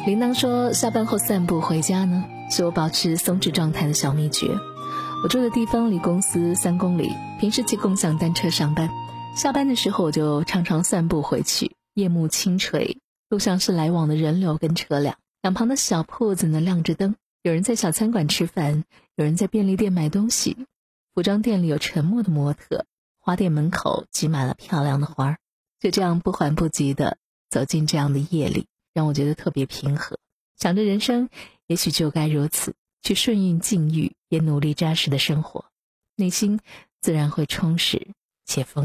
铃铛说，下班后散步回家呢，是我保持松弛状态的小秘诀。我住的地方离公司3公里，平时骑共享单车上班，下班的时候我就常常散步回去。夜幕轻垂，路上是来往的人流跟车辆，两旁的小铺子呢亮着灯，有人在小餐馆吃饭，有人在便利店买东西，服装店里有沉默的模特，花店门口挤满了漂亮的花儿。就这样不缓不急地走进这样的夜里，让我觉得特别平和。想着人生也许就该如此，去顺应境遇，也努力扎实的生活，内心自然会充实且丰